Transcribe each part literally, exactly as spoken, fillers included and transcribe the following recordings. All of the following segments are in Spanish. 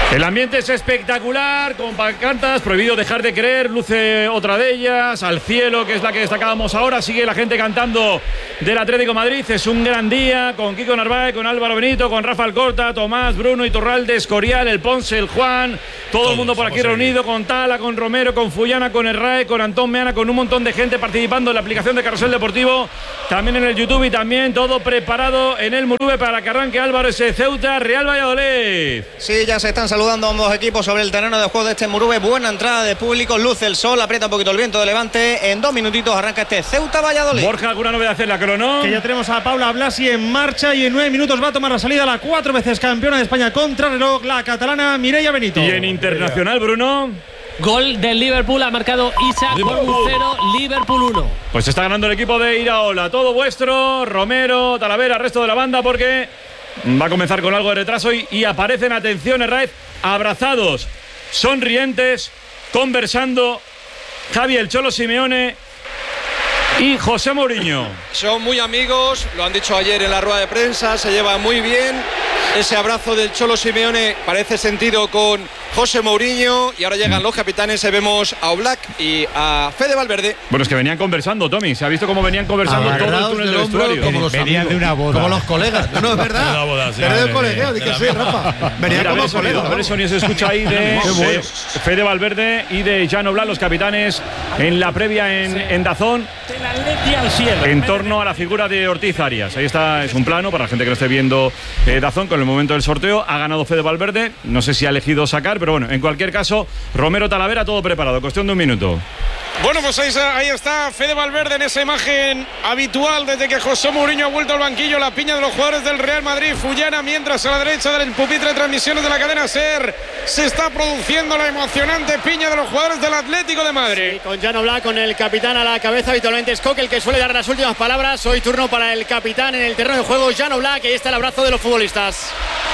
El ambiente es espectacular, con pancartas, prohibido dejar de creer, luce otra de ellas, al cielo, que es la que destacábamos ahora, sigue la gente cantando del Atlético de Madrid, es un gran día, con Kiko Narváez, con Álvaro Benito, con Rafa Alcorta, Tomás, Bruno, Iturralde, Escorial, el Ponce, el Juan, todo Todos, el mundo por aquí reunido, con Tala, con Romero, con Fullana, con Herrae, con Antón Meana, con un montón de gente participando en la aplicación de Carrusel Deportivo, también en el YouTube y también todo preparado en el Murube para que arranque Álvaro ese Ceuta, Real Valladolid. Sí, ya se están saludando ambos equipos sobre el terreno de juego de este Murube. Buena entrada de público, luce el sol, aprieta un poquito el viento de levante. En dos minutitos arranca este Ceuta Valladolid. Borja, ¿alguna novedad en la crono? Que ya tenemos a Paula Blasi en marcha y en nueve minutos va a tomar la salida la cuatro veces campeona de España contra reloj, la catalana Mireia Benito. Y en internacional, Bruno. Gol del Liverpool, ha marcado Isaac por un cero, Liverpool uno. Pues está ganando el equipo de Iraola. Todo vuestro, Romero, Talavera, resto de la banda, porque va a comenzar con algo de retraso y, y aparecen, atención, Herraiz, abrazados, sonrientes, conversando Javi el Cholo Simeone y José Mourinho. Son muy amigos, lo han dicho ayer en la rueda de prensa, se llevan muy bien. Ese abrazo del Cholo Simeone parece sentido con José Mourinho y ahora llegan los capitanes, vemos a Oblak y a Fede Valverde. Bueno, es que venían conversando, Tommy, se ha visto cómo venían conversando todo el túnel del vestuario. Como los venían de una boda. Como los colegas, no, no es verdad. Una boda, sí, pero del colegio, di que sí, Rafa. Venían como los colegas. A ver, Sonia, se escucha ahí de, de Fede Valverde y de Jan Oblak, los capitanes, en la previa en, en Dazón, en torno a la figura de Ortiz Arias. Ahí está, es un plano para la gente que lo esté viendo eh, Dazón con el momento del sorteo. Ha ganado Fede Valverde, no sé si ha elegido sacar, pero bueno, en cualquier caso, Romero, Talavera, todo preparado, cuestión de un minuto. Bueno, pues ahí, ahí está Fede Valverde en esa imagen habitual desde que José Mourinho ha vuelto al banquillo, la piña de los jugadores del Real Madrid. Fullana, mientras a la derecha del pupitre de transmisiones de la cadena SER se está produciendo la emocionante piña de los jugadores del Atlético de Madrid. Sí, con Jan Oblak, con el capitán a la cabeza, habitualmente es Coque el que suele dar las últimas palabras. Hoy turno para el capitán en el terreno de juego, Jan Oblak, y ahí está el abrazo de los futbolistas.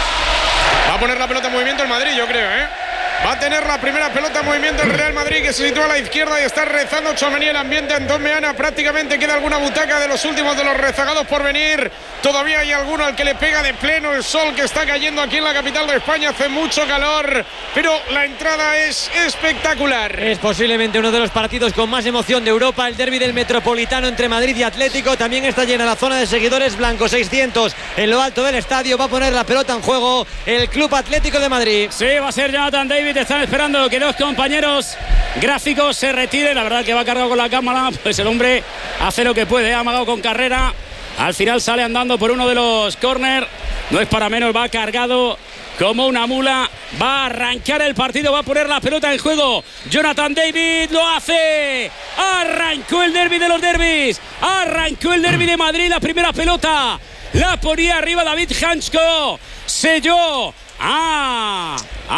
Va a poner la pelota en movimiento el Madrid, yo creo, ¿eh? Va a tener la primera pelota en movimiento el Real Madrid, que se sitúa a la izquierda y está rezando Tchouaméni el ambiente. Antón Meana, prácticamente queda alguna butaca de los últimos de los rezagados por venir. Todavía hay alguno al que le pega de pleno el sol que está cayendo aquí en la capital de España. Hace mucho calor, pero la entrada es espectacular. Es posiblemente uno de los partidos con más emoción de Europa, el derbi del Metropolitano entre Madrid y Atlético. También está llena la zona de seguidores blancos, seiscientos en lo alto del estadio. Va a poner la pelota en juego el Club Atlético de Madrid. Sí, va a ser Jonathan David. Están esperando que dos compañeros gráficos se retiren. La verdad que va cargado con la cámara, pues el hombre hace lo que puede, ha amagado con carrera. Al final sale andando por uno de los córner. No es para menos, va cargado como una mula. Va a arrancar el partido, va a poner la pelota en juego. Jonathan David lo hace. Arrancó el derbi de los derbis. Arrancó el derbi de Madrid. La primera pelota la ponía arriba David Hansko. Selló Ah,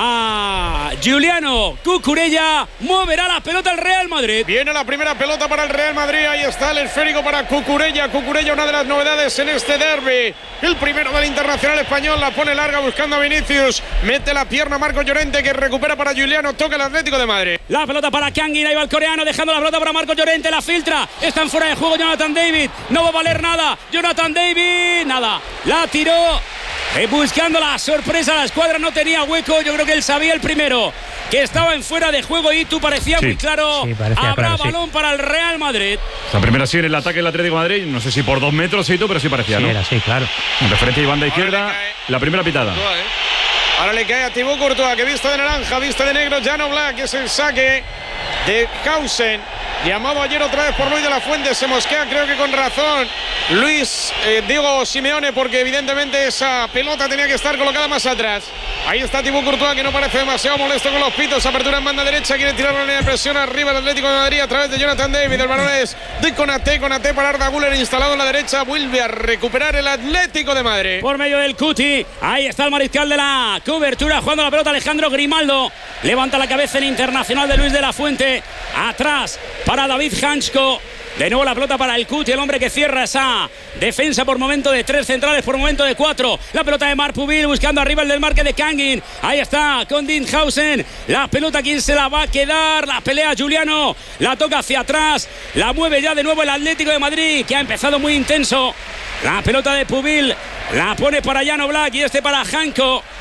ah, Giuliano Cucurella, moverá la pelota al Real Madrid. Viene la primera pelota para el Real Madrid. Ahí está el esférico para Cucurella. Cucurella, una de las novedades en este derbi. El primero del internacional español, la pone larga buscando a Vinicius. Mete la pierna Marco Llorente, que recupera para Giuliano. Toca el Atlético de Madrid. La pelota para Kangin, ahí va el coreano, dejando la pelota para Marco Llorente. La filtra, están fuera de juego Jonathan David. No va a valer nada. Jonathan David, nada. La tiró. Eh, buscando la sorpresa, la escuadra no tenía hueco. Yo creo que él sabía el primero que estaba en fuera de juego y tú parecía sí. muy claro. Sí, parecía Habrá claro, balón sí. para el Real Madrid. La primera sí en el ataque del Atlético de Madrid, no sé si por dos metros, sí, pero sí parecía, sí, ¿no? Era, sí, claro. En referencia a banda izquierda, la primera pitada. Courtois, ¿eh? Ahora le cae a Thibaut Courtois, que vista de naranja, vista de negro, Jan Oblak, que es el saque de Kausen. Llamado ayer otra vez por Luis de la Fuente, se mosquea, creo que con razón Luis, eh, digo Simeone, porque evidentemente esa pelota tenía que estar colocada más atrás. Ahí está Thibaut Courtois, que no parece demasiado molesto con los pitos. Apertura en banda derecha, quiere tirar la línea de presión arriba el Atlético de Madrid a través de Jonathan David. El balón es de Konaté, Konaté para Arda Güler, instalado en la derecha. Vuelve a recuperar el Atlético de Madrid. Por medio del Cuti, ahí está el mariscal de la cobertura, jugando la pelota Alejandro Grimaldo. Levanta la cabeza en internacional de Luis de la Fuente. Atrás para David Hansko. De nuevo la pelota para el Cuti, el hombre que cierra esa defensa por momento de tres centrales, por momento de cuatro. La pelota de Marc Pubil buscando arriba el del marque de Kangin. Ahí está con Dinhausen. La pelota, ¿quién se la va a quedar? La pelea Giuliano. La toca hacia atrás. La mueve ya de nuevo el Atlético de Madrid, que ha empezado muy intenso. La pelota de Pubil la pone para Jan Oblak y este para Hansko.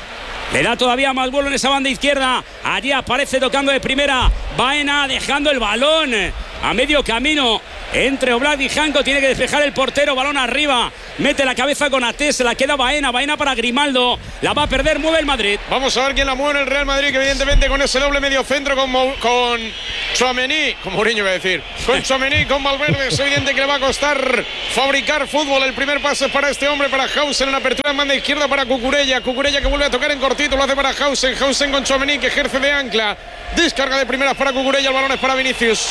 Le da todavía más vuelo en esa banda izquierda. Allí aparece tocando de primera Baena, dejando el balón a medio camino entre Oblak y Janko. Tiene que despejar el portero, balón arriba, mete la cabeza con Até, se la queda Baena, Baena para Grimaldo, la va a perder, mueve el Madrid. Vamos a ver quién la mueve en el Real Madrid, que evidentemente con ese doble medio centro con, Mo, con Tchouaméni, con Mourinho voy a decir, con Tchouaméni, con Valverde, es evidente que le va a costar fabricar fútbol. El primer pase para este hombre, para Hausen, en apertura en banda izquierda para Cucurella, Cucurella que vuelve a tocar en cortito, lo hace para Hausen, Hausen con Tchouaméni que ejerce de ancla, descarga de primeras para Cucurella, el balón es para Vinicius.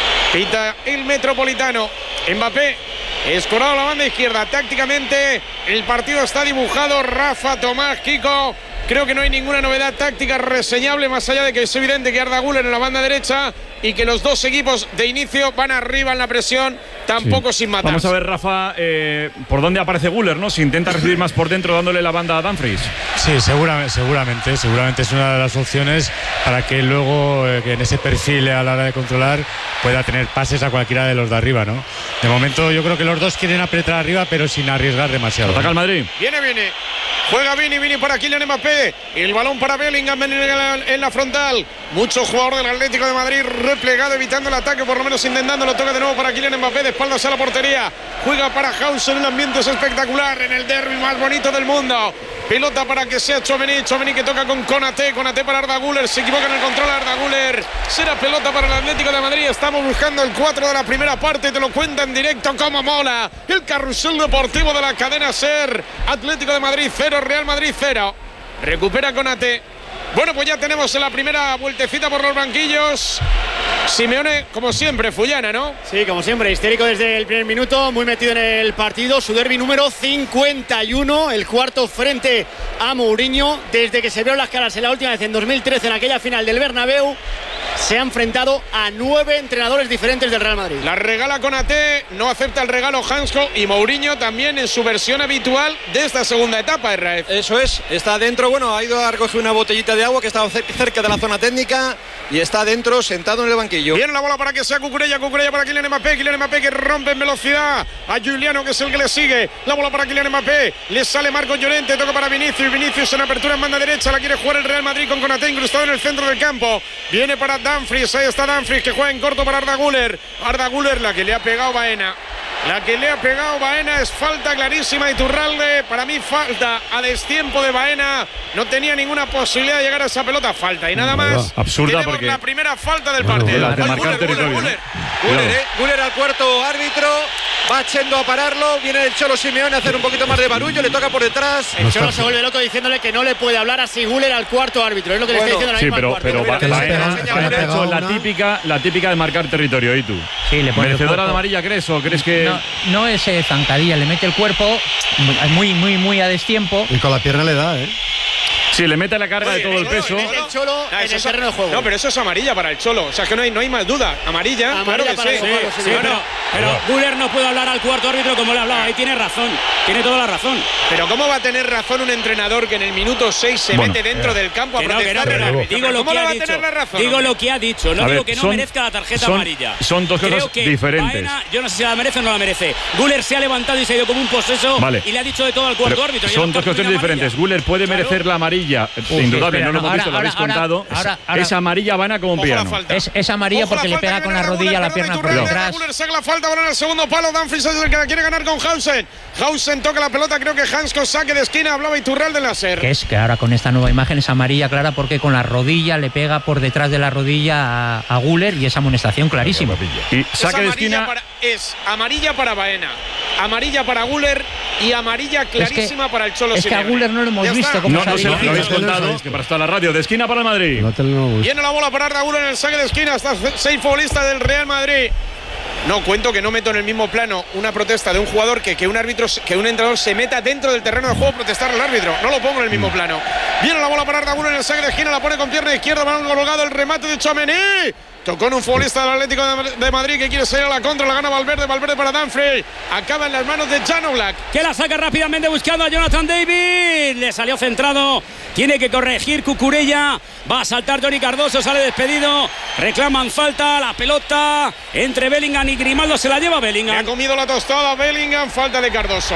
Pita el Metropolitano. Mbappé escorado a la banda izquierda. Tácticamente el partido está dibujado. Rafa, Tomás, Kiko. Creo que no hay ninguna novedad táctica reseñable, más allá de que es evidente que Arda Güler en la banda derecha y que los dos equipos de inicio van arriba en la presión, tampoco sí. sin matar. Vamos a ver, Rafa, eh, por dónde aparece Güler, ¿no? Si intenta recibir más por dentro dándole la banda a Dumfries. Sí, seguramente, seguramente, seguramente es una de las opciones para que luego eh, que en ese perfil a la hora de controlar pueda tener pases a cualquiera de los de arriba, ¿no? De momento yo creo que los dos quieren apretar arriba, pero sin arriesgar demasiado. Ataca el Madrid. Viene, viene. Juega Vini, Vini para Kylian Mbappé. El balón para Bellingham en la, en la frontal. Mucho jugador del Atlético de Madrid replegado, evitando el ataque, por lo menos intentando. Lo toca de nuevo para Kylian Mbappé, de espaldas a la portería. Juega para Hausen, un ambiente espectacular en el derbi más bonito del mundo. Pelota para que sea Tchouaméni, Tchouaméni que toca con Konaté, Konaté para Arda Güler, se equivoca en el control Arda Güler. Será pelota para el Atlético de Madrid. Estamos buscando el cuatro de la primera parte, te lo cuenta en directo como mola. El carrusel deportivo de la cadena SER. Atlético de Madrid cero, Real Madrid cero. Recupera Konaté. Bueno, pues ya tenemos la primera vueltecita por los banquillos. Simeone, como siempre, Fullana, ¿no? Sí, como siempre, histérico desde el primer minuto, muy metido en el partido. Su derbi número cincuenta y uno, el cuarto frente a Mourinho. Desde que se vieron las caras en la última vez, en dos mil trece, en aquella final del Bernabéu, se ha enfrentado a nueve entrenadores diferentes del Real Madrid. La regala Konaté, no acepta el regalo Hansko, y Mourinho también en su versión habitual de esta segunda etapa, Raef. Eso es, está dentro, bueno, ha ido a recoger una botellita de agua que estaba cerca de la zona técnica y está dentro, sentado en el banquillo. Viene la bola para que sea Cucurella, Cucurella para Kylian Mbappé, Kylian Mbappé que rompe en velocidad a Giuliano, que es el que le sigue. La bola para Kylian Mbappé, le sale Marcos Llorente, toca para Vinicius, Vinicius en apertura en banda derecha, la quiere jugar el Real Madrid con Konaté incrustado en el centro del campo. Viene para Dumfries, ahí está Dumfries que juega en corto para Arda Güler. Arda Güler, la que le ha pegado Baena. La que le ha pegado Baena es falta clarísima de Iturralde. Para mí falta a destiempo de Baena. No tenía ninguna posibilidad de llegar a esa pelota. Falta y nada más. Absurda, tenemos porque la primera falta del partido. De marcar territorio. Güler, Güler, eh. Güler al cuarto árbitro. Va Chendo a pararlo. Viene el Cholo Simeone a hacer un poquito más de barullo. Le toca por detrás. El Cholo se vuelve loco diciéndole que no le puede hablar así Güler al cuarto árbitro. Es lo que bueno, le está diciendo la sí, misma pero, cuarto. pero Baena ha hecho la típica, la típica de marcar territorio. ¿Y tú? Sí, le pone ¿Merecedora de amarilla crees o crees que.? No, no es eh, zancadilla, le mete el cuerpo muy, muy, muy a destiempo. Y con la pierna le da, ¿eh? Sí, le mete la carga Oye, de todo el peso. El Cholo Ah, en el es, terreno de juego. No, pero eso es amarilla para el Cholo. O sea, que no hay, no hay más duda. Amarilla, Amarilla claro para que el sí. Cholo, Sí, sí, sí, pero, pero Güler no puede hablar al cuarto árbitro como le ha hablado. Ahí tiene razón. Tiene toda la razón. Pero ¿cómo va a tener razón un entrenador que en el minuto seis se Bueno, mete dentro eh, del campo a Que no, que no, protestar? pero al árbitro? digo lo ¿Cómo que le ha va a dicho. tener la razón? Digo lo que ha dicho. No A digo ver, que no son- merezca la tarjeta son- amarilla. son dos Creo cosas que diferentes. Baena, yo no sé si la merece o no la merece. Güler se ha levantado y se ha ido como un poseso. Vale. Y le ha dicho de todo al cuarto Pero árbitro. son dos cuestiones diferentes. Güler puede Claro. merecer la amarilla, indudable, espera, no lo hemos ahora, visto, lo habéis ahora, contado. ahora, ahora. Es amarilla Baena como un Ojo la piano. falta. Es, es amarilla Ojo la porque le falta pega que con viene la de rodilla la Güler, pierna perdona, por Iturralde, detrás. Güler saca la falta, balón al segundo palo. Dumfries es el que la quiere ganar con Hausen. Hausen toca la pelota, creo que Hansko saque de esquina. Hablaba Iturralde de la SER. Que es que ahora con esta nueva imagen es amarilla clara porque con la rodilla le pega por detrás de la rodilla a, a Güler y es amonestación clarísima. Y Es saque de amarilla esquina. para- es amarilla para Baena, amarilla para Güler y amarilla clarísima para el Cholo es que a Simeone. Güler no lo hemos Ya visto está. como No, no sale se lo, dirigido. lo habéis No te lo contado, habéis que para estar la radio. De esquina para el Madrid. No te lo gusta. Viene la bola para Arda Güler en el saque de esquina. Está seis futbolistas del Real Madrid. No cuento que no meto en el mismo plano una protesta de un jugador que, que un árbitro, que un entrenador se meta dentro del terreno de juego a protestar al árbitro. No lo pongo en el mismo plano. Viene la bola para Arda Güler en el saque de esquina, la pone con pierna izquierda, balón colgado, el remate de Tchouaméni. Tocó en un futbolista del Atlético de Madrid que quiere salir a la contra, la gana Valverde, Valverde para Dumfries. Acaba en las manos de Jan Oblak. Que la saca rápidamente buscando a Jonathan David. Le salió centrado. Tiene que corregir Cucurella. Va a saltar Johnny Cardoso. Sale despedido. Reclaman falta. La pelota entre Bellingham y Grimaldo. Se la lleva Le ha Bellingham. comido la tostada Bellingham, falta de Cardoso.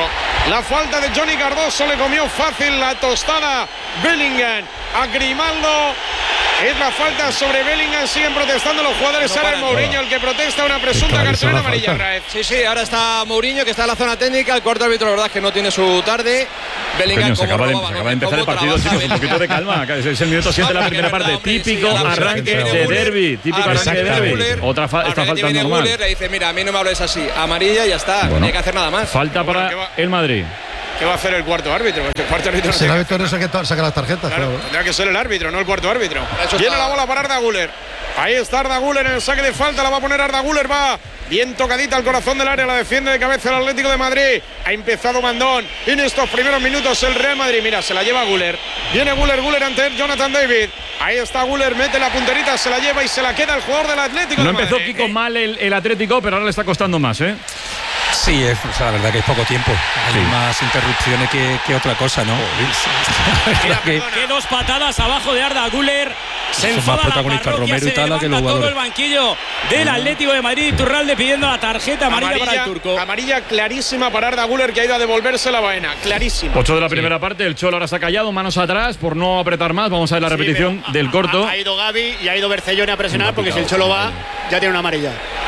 La falta de Johnny Cardoso le comió fácil la tostada Bellingham a Grimaldo. Es la falta sobre Bellingham, siguen protestando los jugadores. Ahora no Mourinho el que protesta una presunta cartulina amarilla. Raez. Sí, sí, ahora está Mourinho que está en la zona técnica. El cuarto árbitro, la verdad es que no tiene su tarde. Bellingham Coño, se acaba, de, robaba, se acaba de empezar el partido, chicos, un poquito de calma. Es el minuto siete de la primera parte. Típico arranque de derbi. Típico arranque de derbi. Otra fa esta falta normal. Guller, le dice, mira, a mí no me hables así. Amarilla y ya está. Bueno, no hay que hacer nada más. Falta para el Madrid. ¿Qué va a hacer el cuarto árbitro? El cuarto árbitro no si el árbitro no saca, saca las tarjetas. Claro, claro. Tendrá que ser el árbitro, no el cuarto árbitro. Viene la bola para Arda Güler. Ahí está Arda Güler en el saque de falta. La va a poner Arda Güler. Va bien tocadita al corazón del área. La defiende de cabeza el Atlético de Madrid. Ha empezado Mandón. En estos primeros minutos el Real Madrid. Mira, se la lleva Güler. Viene Güler, Güler ante Jonathan David. Ahí está Güler, mete la punterita, se la lleva y se la queda el jugador del Atlético. No de empezó Madrid. Kiko mal el, el Atlético, pero ahora le está costando más, ¿eh? Sí, es, o sea, la verdad que es poco tiempo. Hay sí. más interrupciones que, que otra cosa, ¿no? Mira, que, que dos patadas abajo de Arda Güler. Se enfada la parroquia, Romero se y tal, levanta que los todo el banquillo del Atlético de Madrid. Iturralde pidiendo la tarjeta amarilla, amarilla para el turco. Amarilla clarísima para Arda Güler, que ha ido a devolverse la vaina. Clarísima. ocho de la primera sí. parte. El Cholo ahora se ha callado, manos atrás por no apretar más. Vamos a ver la sí, repetición del corto. Ha, ha ido Gavi y ha ido Bercellone a presionar porque si el Cholo va, ya tiene una amarilla.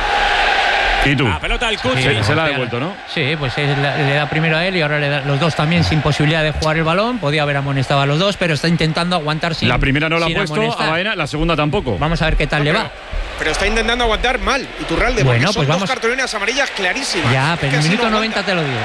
¿Y tú? La pelota al Cuti. Sí, se, se la ha devuelto, ¿no? Sí, pues le da primero a él y ahora le da los dos también sin posibilidad de jugar el balón. Podía haber amonestado a los dos, pero está intentando aguantar sin. La primera no la ha puesto amonestar. a Baena, la segunda tampoco. Vamos a ver qué tal no, le pero, va. Pero está intentando aguantar mal Iturralde, bueno, porque son pues vamos. dos cartulinas amarillas clarísimas. Ya, pero en el minuto noventa te lo digo.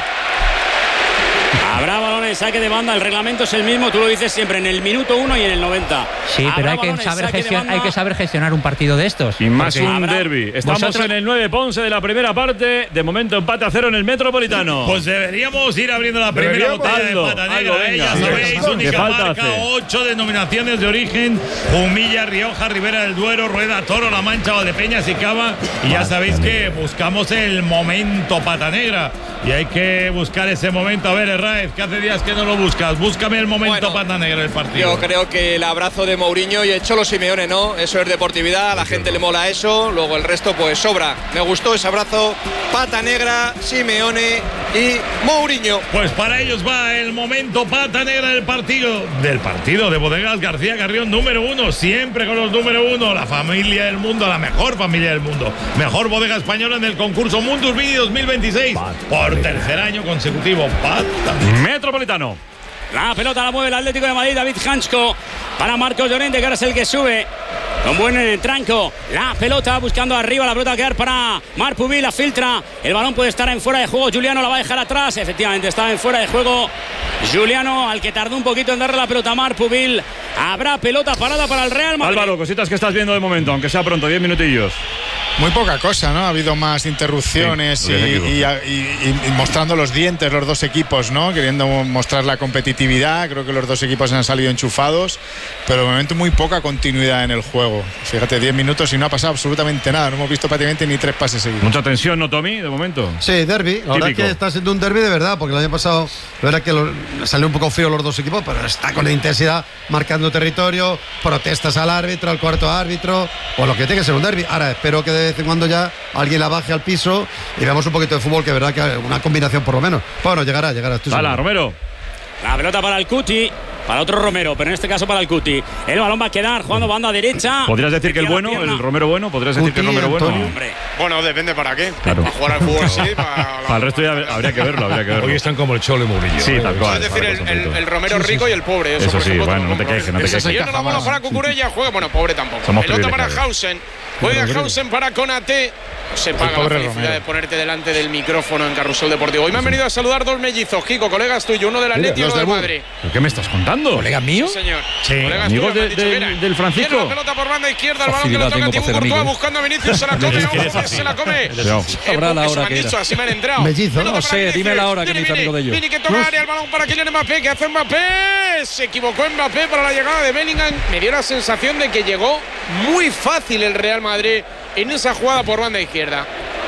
Habrá balón en saque de banda, el reglamento es el mismo, tú lo dices siempre, en el minuto uno y en el noventa. Sí, pero hay que, saber gestion, hay que saber gestionar un partido de estos. Y más un derbi. Estamos vosotros... en el nueve Ponce de la primera parte. De momento empate a cero en el Metropolitano. Pues deberíamos ir abriendo la primera botella de pata negra. Ya sabéis, única marca, ocho denominaciones de origen: Humilla, Rioja, Ribera del Duero, Rueda, Toro, La Mancha, Valdepeñas y Cava. Y ya sabéis que buscamos el momento pata negra. Y hay que buscar ese momento. A ver, Raez, que hace días que no lo buscas. Búscame el momento bueno, pata negra del partido. Yo creo que el abrazo de Mourinho y el Cholo Simeone, ¿no? Eso es deportividad, a la gente le mola eso. Luego el resto, pues sobra. Me gustó ese abrazo. Pata negra, Simeone y Mourinho. Pues para ellos va el momento pata negra del partido. Del partido de Bodegas García Carrión, número uno. Siempre con los número uno. La familia del mundo, la mejor familia del mundo. Mejor bodega española en el concurso Mundus Vini dos mil veintiséis. Por tercer año consecutivo. Pata Metropolitano. La pelota la mueve el Atlético de Madrid. David Hansko para Marcos Llorente, que ahora es el que sube con buen tranco. La pelota buscando arriba. La pelota va a quedar para Marpubil. La filtra. El balón puede estar en fuera de juego. Juliano la va a dejar atrás. Efectivamente está en fuera de juego Juliano, al que tardó un poquito en darle la pelota a Marpubil. Habrá pelota parada para el Real Madrid. Álvaro, cositas que estás viendo de momento, aunque sea pronto, diez minutillos. Muy poca cosa, ¿no? Ha habido más interrupciones sí, y, y, y, y mostrando los dientes los dos equipos, ¿no? Queriendo mostrar la competitividad. Creo que los dos equipos han salido enchufados, pero de momento muy poca continuidad en el juego. Fíjate, diez minutos y no ha pasado absolutamente nada. No hemos visto prácticamente ni tres pases seguidos. Mucha tensión, ¿no, Tommy, de momento? Sí, derbi. La verdad es que está siendo un derbi de verdad, porque el año pasado la verdad que lo, salió un poco frío los dos equipos, pero está con intensidad, marcando territorio, protestas al árbitro, al cuarto árbitro, o lo que tiene que ser un derbi. Ahora espero que de vez en cuando ya alguien la baje al piso y veamos un poquito de fútbol, que verdad que una combinación por lo menos. Bueno, llegará, llegará. Hala, Romero. La pelota para el Cuti, para otro Romero, pero en este caso para el Cuti. El balón va a quedar jugando banda derecha. ¿Podrías decir que el bueno, el Romero bueno? ¿Podrías decir que el Romero bueno? Hombre. Bueno, depende para qué. Claro. Para jugar al fútbol sí, para, para el resto ya habría que verlo, habría que verlo. Hoy están como el Cholo y Mourinho. Sí, tal cual. Es decir, el, el, el Romero sí, sí, rico sí. y el pobre. Eso, eso sí, bueno, no te quejes, no te quejes. Viene la bola para Cucurella, juega, bueno, pobre tampoco. Somos pelota para Hausen. Juega Hausen para Konate. Se paga la felicidad Romero. de ponerte delante del micrófono en Carrusel Deportivo. Hoy me han venido a saludar dos mellizos, Kiko, colegas tuyos, uno del Atlético y uno del Madrid. ¿Qué me estás contando? ¿Colegas míos? Sí, señor. Sí, amigos de, de, del Francisco. Viene la pelota por banda izquierda, el balón que lo toca Thibaut Courtois buscando a Vinicius, se la come, ojo, se la come. Sabrá la hora que era. Así me han entrado. Mellizo, no sé, dime la hora que me hizo amigo de ellos. Vini que toma área, el balón para Kylian Mbappé, que hace Mbappé. Se equivocó Mbappé para la llegada de Bellingham. Me dio la sensación de que llegó muy fácil el Real Madrid en esa jugada por banda izquierda.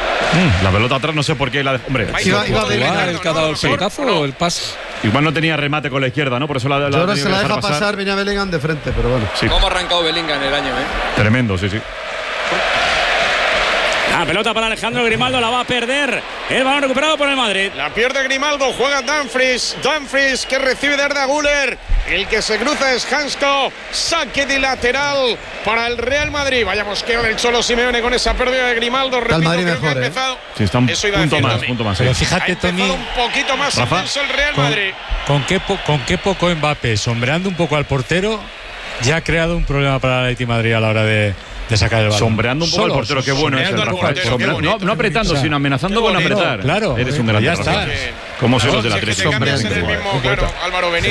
Mm, la pelota atrás no sé por qué la de, hombre, iba, iba de igual, el que ha dado el pelotazo o el pase. Igual no tenía remate con la izquierda, ¿no? Por eso la, la ahora se la deja pasar, pasar venía Bellingham de frente, pero bueno. Sí. ¿Cómo ha arrancado Bellingham el año, eh? Tremendo, sí, sí. La La pelota para Alejandro Grimaldo, la va a perder. El balón recuperado por el Madrid. La pierde Grimaldo, juega Dumfries. Dumfries que recibe de Arda Güler. El que se cruza es Hansko. Saque de lateral para el Real Madrid. Vaya mosqueo del Cholo Simeone con esa pérdida de Grimaldo. Repito, el Madrid creo mejor, que ha ¿eh? empezado. Sí, está un Eso iba a punto decir más, Tony. punto más. Pero sí. fíjate, Ha empezado Tony, un poquito más Rafa. intenso el Real con, Madrid. con qué po- con qué poco Mbappé, sombreando un poco al portero, ya ha creado un problema para el Atlético de Madrid a la hora de, de sacar el balón. Sombreando un poco Solo, al portero, qué bueno es el sombreando al Rafa. portero, Sombra- qué bonito. no, no apretando, O sea, sino amenazando qué con bonito. apretar. Claro, Eres un pero grande, ya Rafa. está. Como son Claro, los de la si es que tres. te cambias en el Sombreando. mismo, claro, Álvaro Benítez.